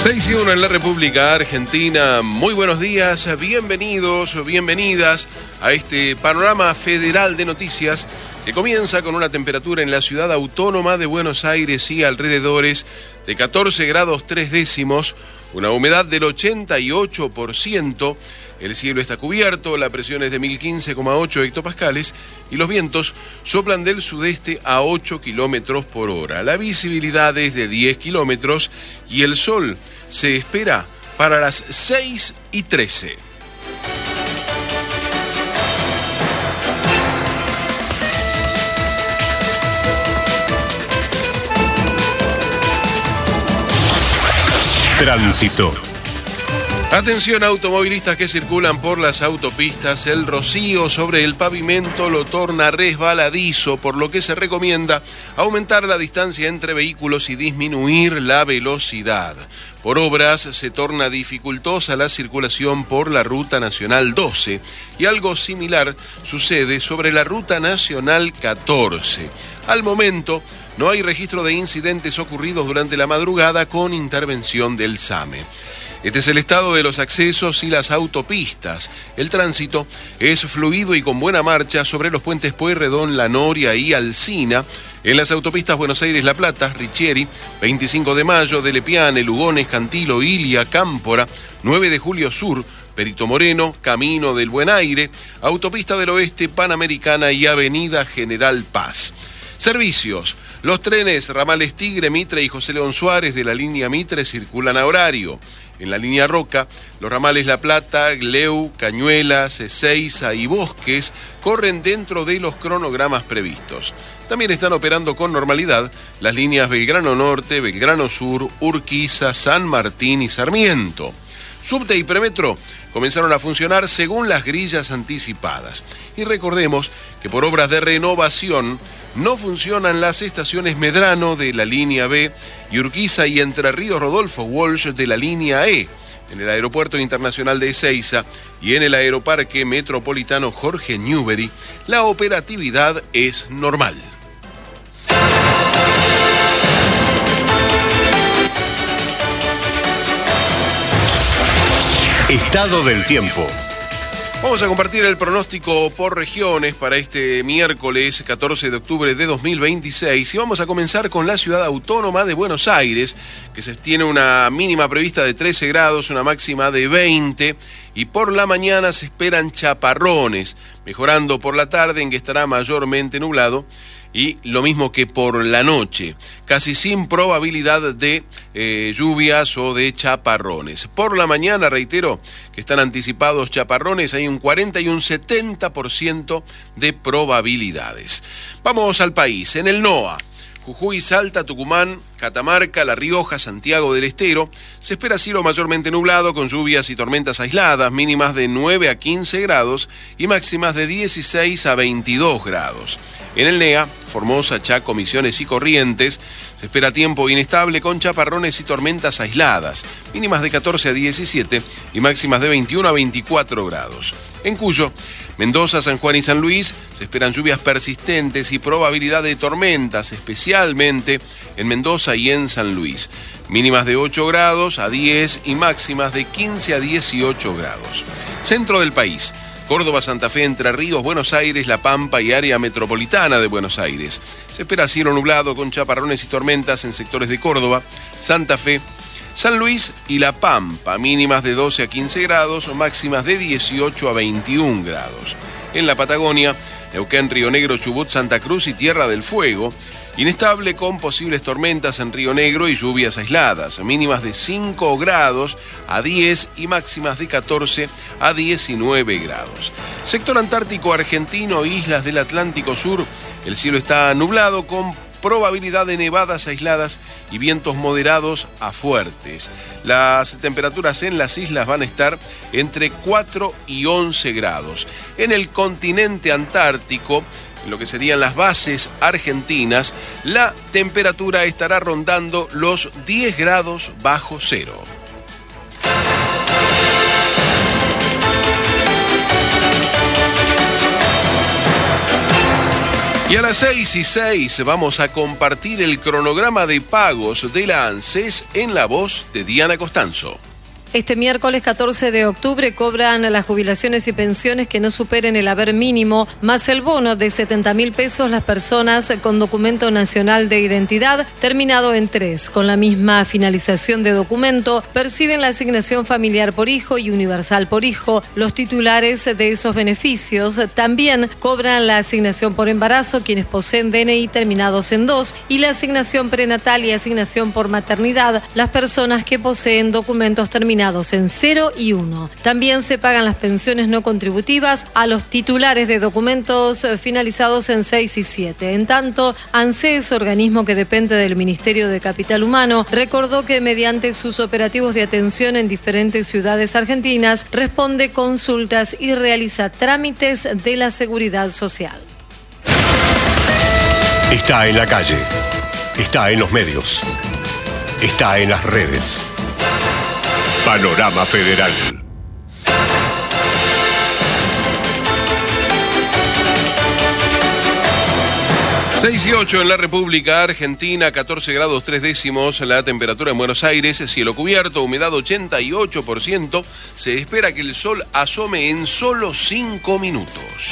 6:01 en la República Argentina. Muy buenos días, bienvenidos, bienvenidas a este panorama federal de noticias que comienza con una temperatura en la ciudad autónoma de Buenos Aires y alrededores de 14 grados 3 décimos, una humedad del 88%, el cielo está cubierto, la presión es de 1015,8 hectopascales y los vientos soplan del sudeste a 8 kilómetros por hora. La visibilidad es de 10 kilómetros y el sol se espera para las 6:13. Tránsito. Atención automovilistas que circulan por las autopistas, el rocío sobre el pavimento lo torna resbaladizo, por lo que se recomienda aumentar la distancia entre vehículos y disminuir la velocidad. Por obras se torna dificultosa la circulación por la Ruta Nacional 12 y algo similar sucede sobre la Ruta Nacional 14. Al momento no hay registro de incidentes ocurridos durante la madrugada con intervención del SAME. Este es el estado de los accesos y las autopistas. El tránsito es fluido y con buena marcha sobre los puentes Pueyrredón, La Noria y Alsina. En las autopistas Buenos Aires-La Plata, Richieri, 25 de Mayo, de Lepiane, Lugones, Cantilo, Ilia, Cámpora, 9 de Julio Sur, Perito Moreno, Camino del Buen Aire, Autopista del Oeste, Panamericana y Avenida General Paz. Servicios. Los trenes ramales Tigre, Mitre y José León Suárez de la línea Mitre circulan a horario. En la línea Roca, los ramales La Plata, Gleu, Cañuelas, Ezeiza y Bosques corren dentro de los cronogramas previstos. También están operando con normalidad las líneas Belgrano Norte, Belgrano Sur, Urquiza, San Martín y Sarmiento. Subte y Premetro comenzaron a funcionar según las grillas anticipadas. Y recordemos que por obras de renovación no funcionan las estaciones Medrano de la línea B y Urquiza y Entre Ríos Rodolfo Walsh de la línea E. En el Aeropuerto Internacional de Ezeiza y en el Aeroparque Metropolitano Jorge Newbery, la operatividad es normal. Estado del tiempo. Vamos a compartir el pronóstico por regiones para este miércoles 14 de octubre de 2026 y vamos a comenzar con la ciudad autónoma de Buenos Aires, que se tiene una mínima prevista de 13 grados, una máxima de 20 y por la mañana se esperan chaparrones, mejorando por la tarde en que estará mayormente nublado y lo mismo que por la noche, casi sin probabilidad de lluvias o de chaparrones. Por la mañana, reitero, que están anticipados chaparrones, hay un 40 y un 70% de probabilidades. Vamos al país, en el NOA. Jujuy, Salta, Tucumán, Catamarca, La Rioja, Santiago del Estero, se espera cielo mayormente nublado con lluvias y tormentas aisladas, mínimas de 9 a 15 grados y máximas de 16 a 22 grados. En el NEA, Formosa, Chaco, Misiones y Corrientes, se espera tiempo inestable con chaparrones y tormentas aisladas, mínimas de 14 a 17 y máximas de 21 a 24 grados. En Cuyo, Mendoza, San Juan y San Luis se esperan lluvias persistentes y probabilidad de tormentas, especialmente en Mendoza y en San Luis. Mínimas de 8 grados a 10 y máximas de 15 a 18 grados. Centro del país. Córdoba, Santa Fe, Entre Ríos, Buenos Aires, La Pampa y área metropolitana de Buenos Aires. Se espera cielo nublado con chaparrones y tormentas en sectores de Córdoba, Santa Fe, San Luis y La Pampa, mínimas de 12 a 15 grados, máximas de 18 a 21 grados. En la Patagonia, Neuquén, Río Negro, Chubut, Santa Cruz y Tierra del Fuego, inestable con posibles tormentas en Río Negro y lluvias aisladas, mínimas de 5 grados a 10 y máximas de 14 a 19 grados. Sector Antártico Argentino, islas del Atlántico Sur, el cielo está nublado con probabilidad de nevadas aisladas y vientos moderados a fuertes. Las temperaturas en las islas van a estar entre 4 y 11 grados. En el continente antártico, en lo que serían las bases argentinas, la temperatura estará rondando los 10 grados bajo cero. Y a las 6:06 vamos a compartir el cronograma de pagos de la ANSES en la voz de Diana Costanzo. Este miércoles 14 de octubre cobran las jubilaciones y pensiones que no superen el haber mínimo, más el bono de 70.000 pesos las personas con documento nacional de identidad terminado en 3. Con la misma finalización de documento, perciben la asignación familiar por hijo y universal por hijo. Los titulares de esos beneficios también cobran la asignación por embarazo, quienes poseen DNI terminados en 2, y la asignación prenatal y asignación por maternidad, las personas que poseen documentos terminados en 0 y 1. También se pagan las pensiones no contributivas a los titulares de documentos finalizados en 6 y 7. En tanto, ANSES, organismo que depende del Ministerio de Capital Humano, recordó que mediante sus operativos de atención en diferentes ciudades argentinas, responde consultas y realiza trámites de la seguridad social. Está en la calle, está en los medios, está en las redes. Panorama Federal. 6:08 en la República Argentina, 14 grados 3 décimos la temperatura en Buenos Aires, cielo cubierto, humedad 88%. Se espera que el sol asome en solo 5 minutos.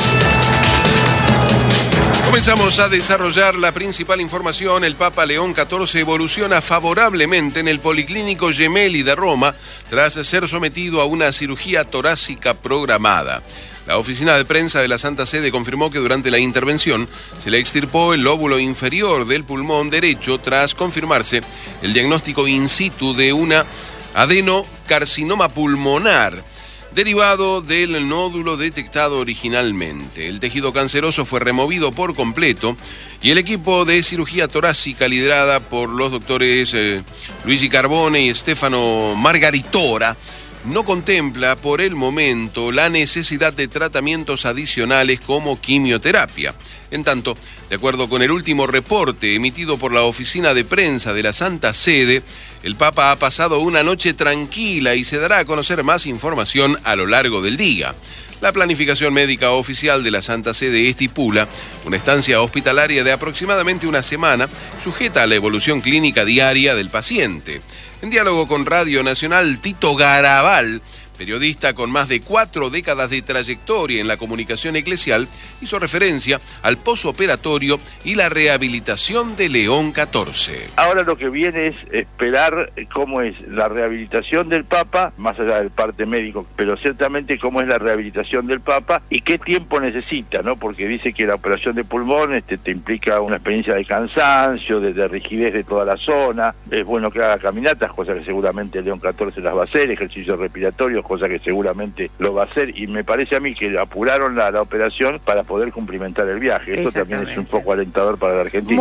Comenzamos a desarrollar la principal información. El Papa León XIV evoluciona favorablemente en el Policlínico Gemelli de Roma tras ser sometido a una cirugía torácica programada. La oficina de prensa de la Santa Sede confirmó que durante la intervención se le extirpó el lóbulo inferior del pulmón derecho tras confirmarse el diagnóstico in situ de una adenocarcinoma pulmonar, derivado del nódulo detectado originalmente. El tejido canceroso fue removido por completo y el equipo de cirugía torácica liderada por los doctores Luigi Carbone y Stefano Margaritora no contempla por el momento la necesidad de tratamientos adicionales como quimioterapia. En tanto, de acuerdo con el último reporte emitido por la oficina de prensa de la Santa Sede, el Papa ha pasado una noche tranquila y se dará a conocer más información a lo largo del día. La planificación médica oficial de la Santa Sede estipula una estancia hospitalaria de aproximadamente una semana, sujeta a la evolución clínica diaria del paciente. En diálogo con Radio Nacional, Tito Garabal, periodista con más de 4 décadas de trayectoria en la comunicación eclesial, hizo referencia al posoperatorio y la rehabilitación de León XIV. Ahora lo que viene es esperar cómo es la rehabilitación del Papa, más allá del parte médico, pero ciertamente cómo es la rehabilitación del Papa y qué tiempo necesita, ¿no? Porque dice que la operación de pulmón te implica una experiencia de cansancio, de rigidez de toda la zona. Es bueno que haga caminatas, cosa que seguramente León XIV las va a hacer, ejercicios respiratorios, cosa que seguramente lo va a hacer, y me parece a mí que apuraron la operación para poder cumplimentar el viaje. Esto también es un poco alentador para la Argentina.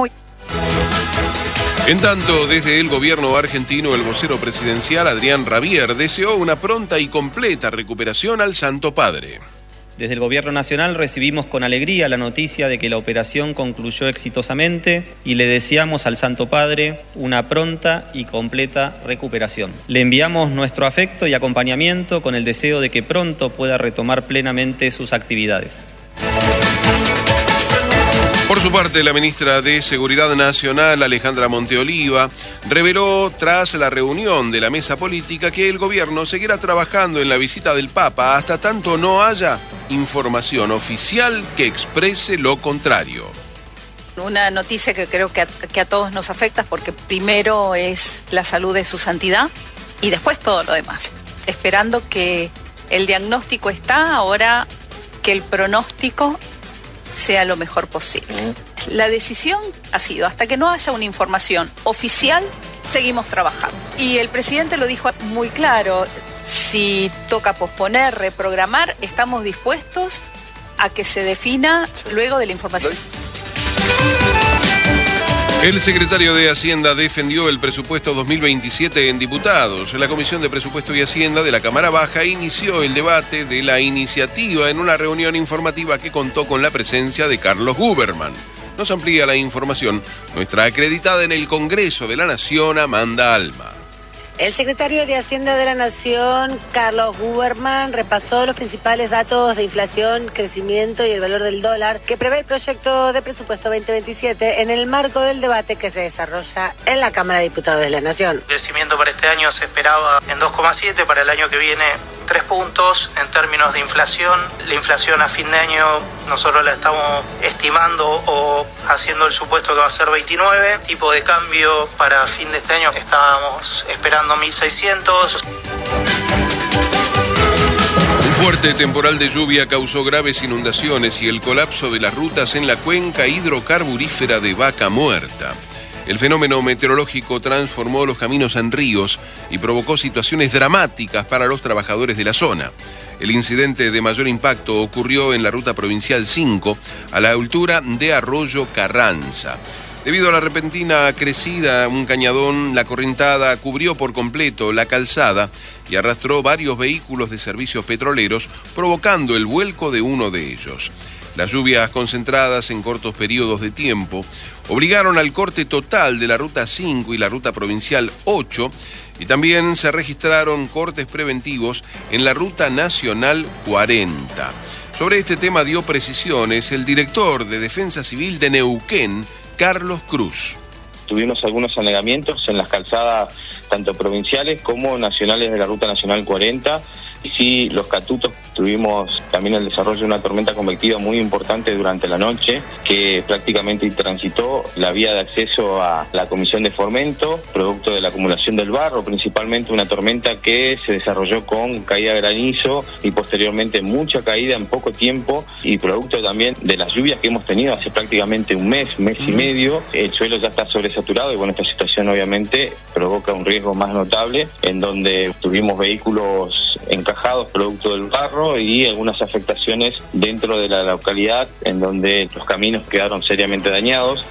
En tanto, desde el gobierno argentino, el vocero presidencial Adrián Rabier deseó una pronta y completa recuperación al Santo Padre. Desde el Gobierno Nacional recibimos con alegría la noticia de que la operación concluyó exitosamente y le deseamos al Santo Padre una pronta y completa recuperación. Le enviamos nuestro afecto y acompañamiento con el deseo de que pronto pueda retomar plenamente sus actividades. Por su parte, la ministra de Seguridad Nacional, Alejandra Monteoliva, reveló tras la reunión de la mesa política que el gobierno seguirá trabajando en la visita del Papa hasta tanto no haya información oficial que exprese lo contrario. Una noticia que creo que a todos nos afecta porque primero es la salud de su santidad y después todo lo demás. Esperando que el diagnóstico está, ahora que el pronóstico sea lo mejor posible. La decisión ha sido, hasta que no haya una información oficial, seguimos trabajando. Y el presidente lo dijo muy claro, si toca posponer, reprogramar, estamos dispuestos a que se defina luego de la información. El secretario de Hacienda defendió el presupuesto 2027 en diputados. La Comisión de Presupuesto y Hacienda de la Cámara Baja inició el debate de la iniciativa en una reunión informativa que contó con la presencia de Carlos Huberman. Nos amplía la información nuestra acreditada en el Congreso de la Nación, Amanda Alma. El secretario de Hacienda de la Nación, Carlos Huberman, repasó los principales datos de inflación, crecimiento y el valor del dólar que prevé el proyecto de presupuesto 2027 en el marco del debate que se desarrolla en la Cámara de Diputados de la Nación. El crecimiento para este año se esperaba en 2,7, para el año que viene 3 puntos. En términos de inflación, la inflación a fin de año nosotros la estamos estimando o haciendo el supuesto que va a ser 29. Tipo de cambio para fin de este año estábamos esperando 1.600. Un fuerte temporal de lluvia causó graves inundaciones y el colapso de las rutas en la cuenca hidrocarburífera de Vaca Muerta. El fenómeno meteorológico transformó los caminos en ríos y provocó situaciones dramáticas para los trabajadores de la zona. El incidente de mayor impacto ocurrió en la ruta provincial 5, a la altura de Arroyo Carranza. Debido a la repentina crecida, un cañadón, la correntada cubrió por completo la calzada y arrastró varios vehículos de servicios petroleros, provocando el vuelco de uno de ellos. Las lluvias concentradas en cortos periodos de tiempo obligaron al corte total de la Ruta 5 y la Ruta Provincial 8 y también se registraron cortes preventivos en la Ruta Nacional 40. Sobre este tema dio precisiones el director de Defensa Civil de Neuquén, Carlos Cruz. Tuvimos algunos anegamientos en las calzadas tanto provinciales como nacionales de la Ruta Nacional 40. Y sí, los catutos, tuvimos también el desarrollo de una tormenta convectiva muy importante durante la noche que prácticamente transitó la vía de acceso a la Comisión de Fomento, producto de la acumulación del barro, principalmente una tormenta que se desarrolló con caída de granizo y posteriormente mucha caída en poco tiempo y producto también de las lluvias que hemos tenido hace prácticamente un mes y medio. El suelo ya está sobresaturado y bueno, esta situación obviamente provoca un riesgo más notable en donde tuvimos vehículos encajados producto del barro y algunas afectaciones dentro de la localidad en donde los caminos quedaron seriamente dañados.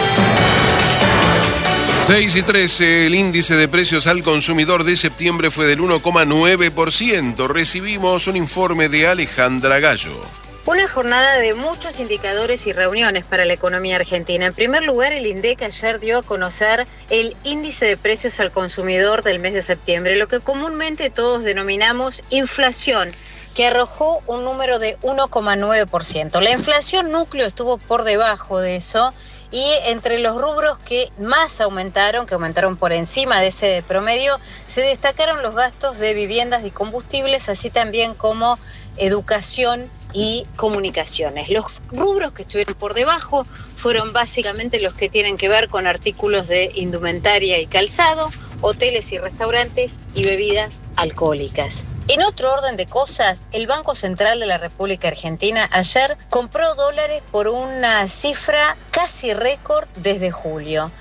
6:13, el índice de precios al consumidor de septiembre fue del 1,9%. Recibimos un informe de Alejandra Gallo. Una jornada de muchos indicadores y reuniones para la economía argentina. En primer lugar, el INDEC ayer dio a conocer el índice de precios al consumidor del mes de septiembre, lo que comúnmente todos denominamos inflación, que arrojó un número de 1,9%. La inflación núcleo estuvo por debajo de eso y entre los rubros que más aumentaron, que aumentaron por encima de ese promedio, se destacaron los gastos de viviendas y combustibles, así también como educación y comunicaciones. Los rubros que estuvieron por debajo fueron básicamente los que tienen que ver con artículos de indumentaria y calzado, hoteles y restaurantes y bebidas alcohólicas. En otro orden de cosas, el Banco Central de la República Argentina ayer compró dólares por una cifra casi récord desde julio.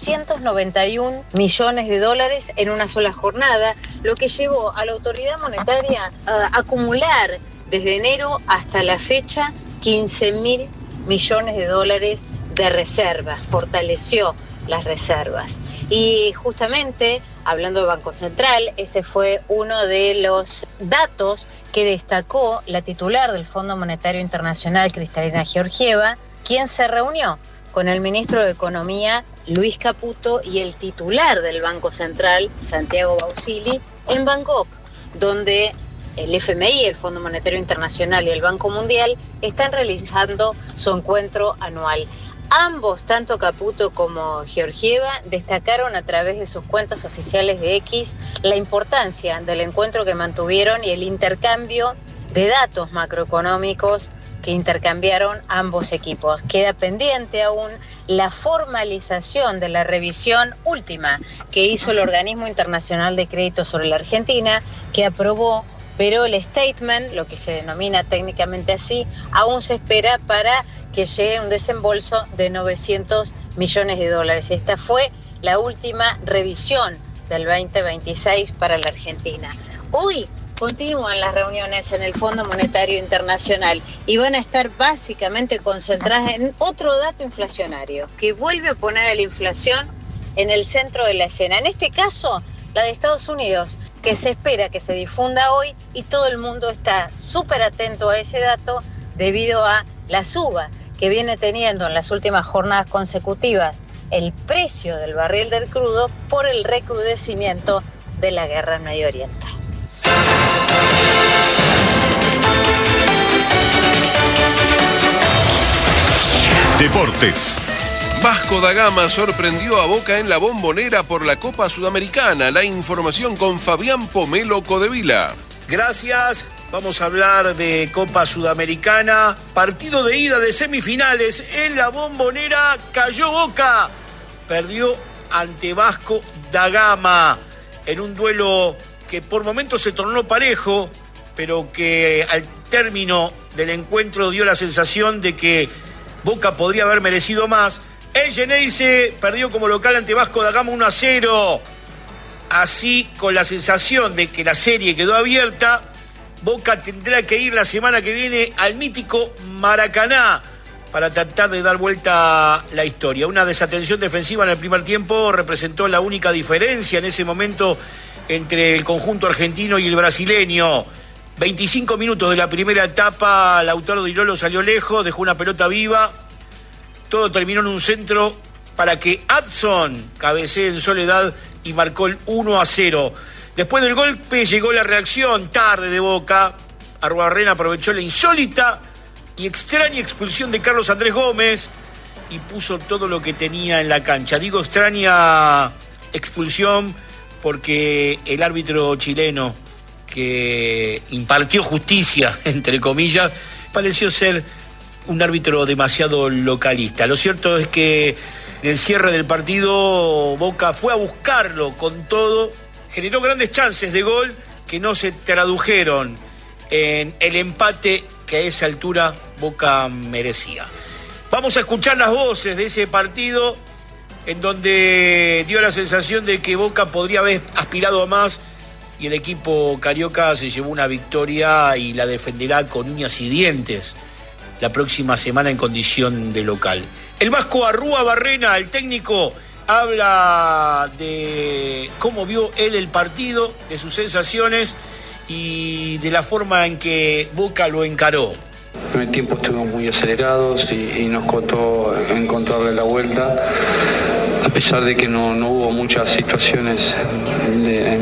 291 millones de dólares en una sola jornada, lo que llevó a la autoridad monetaria a acumular desde enero hasta la fecha 15.000 millones de dólares de reservas, fortaleció las reservas. Y justamente, hablando de Banco Central, este fue uno de los datos que destacó la titular del Fondo Monetario Internacional, Cristalina Georgieva, quien se reunió con el ministro de Economía, Luis Caputo, y el titular del Banco Central, Santiago Bausili, en Bangkok, donde el FMI, el Fondo Monetario Internacional y el Banco Mundial están realizando su encuentro anual. Ambos, tanto Caputo como Georgieva, destacaron a través de sus cuentas oficiales de X la importancia del encuentro que mantuvieron y el intercambio de datos macroeconómicos que intercambiaron ambos equipos. Queda pendiente aún la formalización de la revisión última que hizo el Organismo Internacional de Crédito sobre la Argentina, que aprobó, pero el statement, lo que se denomina técnicamente así, aún se espera para que llegue un desembolso de 900 millones de dólares. Esta fue la última revisión del 2026 para la Argentina. Hoy continúan las reuniones en el Fondo Monetario Internacional y van a estar básicamente concentradas en otro dato inflacionario que vuelve a poner a la inflación en el centro de la escena. En este caso, la de Estados Unidos, que se espera que se difunda hoy y todo el mundo está súper atento a ese dato debido a la suba que viene teniendo en las últimas jornadas consecutivas el precio del barril del crudo por el recrudecimiento de la guerra en Medio Oriente. Deportes. Vasco da Gama sorprendió a Boca en la Bombonera por la Copa Sudamericana. La información con Fabián Pomelo Codevila. Gracias. Vamos a hablar de Copa Sudamericana. Partido de ida de semifinales en la Bombonera. Cayó Boca. Perdió ante Vasco da Gama en un duelo que por momentos se tornó parejo, pero que al término del encuentro dio la sensación de que Boca podría haber merecido más. El Geneise perdió como local ante Vasco da Gama 1-0. Así, con la sensación de que la serie quedó abierta, Boca tendrá que ir la semana que viene al mítico Maracaná para tratar de dar vuelta la historia. Una desatención defensiva en el primer tiempo representó la única diferencia en ese momento entre el conjunto argentino y el brasileño. 25 minutos de la primera etapa, Lautaro Di Lolo salió lejos, dejó una pelota viva. Todo terminó en un centro para que Adson cabecee en soledad y marcó el 1-0. Después del golpe llegó la reacción tarde de Boca. Arruabarrena aprovechó la insólita y extraña expulsión de Carlos Andrés Gómez y puso todo lo que tenía en la cancha. Digo extraña expulsión porque el árbitro chileno que impartió justicia, entre comillas, pareció ser un árbitro demasiado localista. Lo cierto es que en el cierre del partido Boca fue a buscarlo con todo, generó grandes chances de gol que no se tradujeron en el empate que a esa altura Boca merecía. Vamos a escuchar las voces de ese partido en donde dio la sensación de que Boca podría haber aspirado a más y el equipo carioca se llevó una victoria y la defenderá con uñas y dientes la próxima semana en condición de local. El vasco Arruabarrena, el técnico, habla de cómo vio él el partido, de sus sensaciones y de la forma en que Boca lo encaró. En el primer tiempo estuvimos muy acelerados y nos costó encontrarle la vuelta, a pesar de que no hubo muchas situaciones en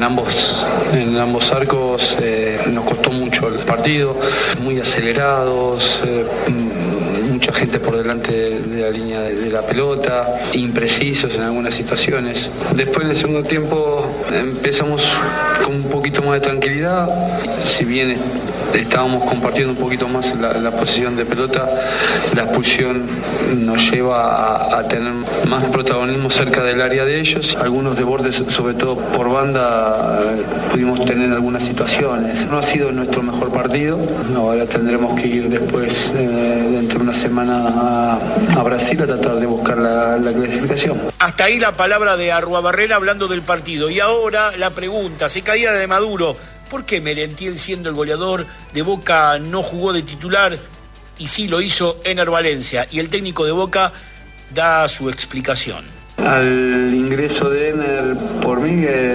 ambos arcos. Nos costó mucho el partido, muy acelerados, mucha gente por delante de la línea de la pelota, imprecisos en algunas situaciones. Después en el segundo tiempo empezamos con un poquito más de tranquilidad, si bien estábamos compartiendo un poquito más la posición de pelota, la expulsión nos lleva a tener más protagonismo cerca del área de ellos. Algunos desbordes, sobre todo por banda, pudimos tener algunas situaciones. No ha sido nuestro mejor partido. Ahora tendremos que ir después, dentro de una semana, a Brasil a tratar de buscar la clasificación. Hasta ahí la palabra de Arruabarrena hablando del partido. Y ahora la pregunta, se caía de Maduro. ¿Por qué Merentiel, siendo el goleador de Boca, no jugó de titular y sí lo hizo Ener Valencia? Y el técnico de Boca da su explicación. Al ingreso de Ener, por mí,